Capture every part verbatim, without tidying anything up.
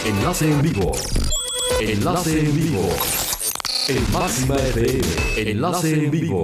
Enlace en vivo. Enlace en vivo. En Máxima F M. Enlace en vivo.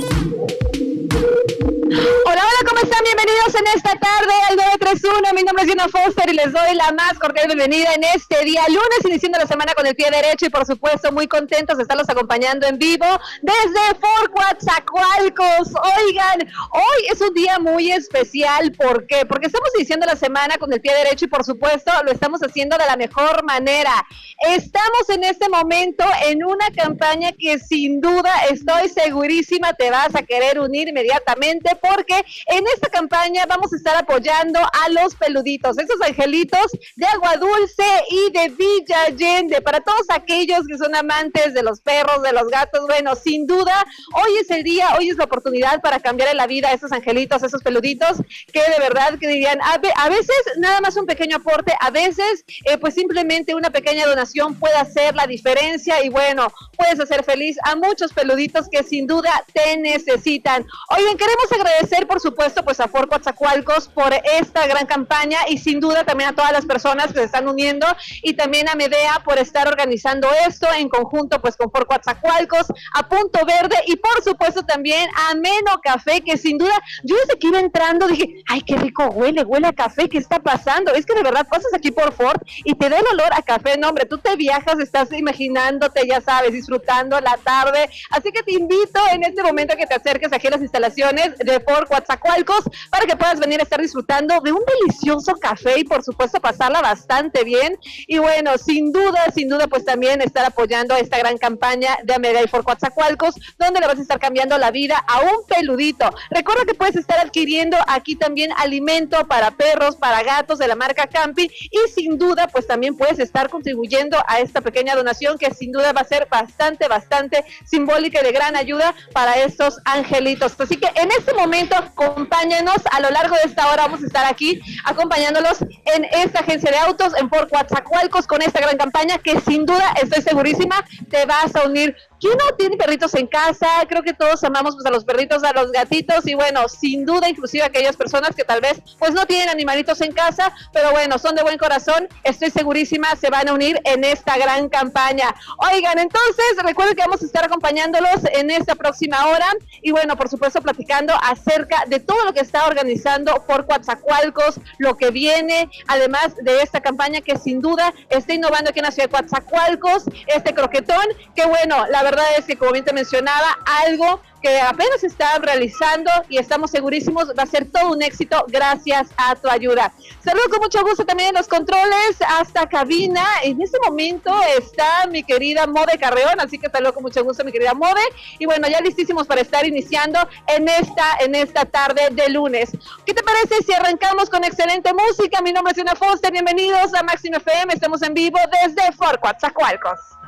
Hola, hola, ¿cómo están? Bienvenidos en esta tarde al nueve tres uno. Mi nombre es Gina Foster y les doy la más cordial bienvenida en este día lunes, iniciando la semana con el pie derecho y por supuesto muy contentos de estarlos acompañando en vivo desde Fort Coatzacoalcos. Oigan, hoy es un día muy especial. ¿Por qué? Porque estamos iniciando la semana con el pie derecho y por supuesto lo estamos haciendo de la mejor manera. Estamos en este momento en una campaña que sin duda estoy segurísima te vas a querer unir inmediatamente, porque en esta campaña vamos a estar apoyando a los peluditos, esos angelitos de Agua Dulce y de Villa Allende, para todos aquellos que son amantes de los perros, de los gatos. Bueno, sin duda, hoy es el día, hoy es la oportunidad para cambiar la vida a esos angelitos, a esos peluditos, que de verdad que dirían, a, a veces nada más un pequeño aporte, a veces eh, pues simplemente una pequeña donación puede hacer la diferencia y bueno, puedes hacer feliz a muchos peluditos que sin duda te necesitan. Oigan, queremos agradecer por supuesto pues a Fort Coatzacoalcos por esta gran campaña y sin duda también a todas las personas que se están uniendo y también a Medea por estar organizando esto en conjunto pues con Fort Coatzacoalcos, a Punto Verde y por supuesto también a Meno Café, que sin duda yo desde que iba entrando dije, ay qué rico huele, huele a café, ¿qué está pasando? Es que de verdad pasas aquí por Fort y te da el olor a café. No hombre, tú te viajas, estás imaginándote, ya sabes, disfrutando la tarde, así que te invito en este momento a que te acerques aquí a las instalaciones de Fort Coatzacoalcos para que puedas venir a estar disfrutando de un delicioso café y por supuesto pasarla bastante bien. Y bueno, sin duda, sin duda pues también estar apoyando esta gran campaña de Medea y Fort Coatzacoalcos, donde le vas a estar cambiando la vida a un peludito. Recuerda que puedes estar adquiriendo aquí también alimento para perros, para gatos de la marca Campi y sin duda pues también puedes estar contribuyendo a esta pequeña donación que sin duda va a ser bastante, bastante simbólica y de gran ayuda para estos angelitos. Así que en este momento acompáñanos, a lo largo de esta hora vamos a estar aquí acompañándolos en esta agencia de autos en Fort Coatzacoalcos con esta gran campaña que sin duda estoy segurísima te vas a unir. ¿Quién no tiene perritos en casa? Creo que todos amamos pues a los perritos, a los gatitos y bueno, sin duda inclusive aquellas personas que tal vez pues no tienen animalitos en casa, pero bueno, son de buen corazón, estoy segurísima se van a unir en esta gran campaña. Oigan, entonces recuerden que vamos a estar acompañándolos en esta próxima hora y bueno, por supuesto platicando acerca de todo lo que está organizando Fort Coatzacoalcos, lo que viene, además de esta campaña que sin duda está innovando aquí en la ciudad de Coatzacoalcos, este croquetón, que bueno, la verdad es que como bien te mencionaba, algo que apenas se está realizando y estamos segurísimos va a ser todo un éxito gracias a tu ayuda. Saludo con mucho gusto también en los controles hasta cabina. En este momento está mi querida Mode Carreón, así que saludo con mucho gusto mi querida Mode. Y bueno, ya listísimos para estar iniciando en esta, en esta tarde de lunes. ¿Qué te parece si arrancamos con excelente música? Mi nombre es Gina Foster, bienvenidos a Máxima F M, estamos en vivo desde Fort Coatzacoalcos.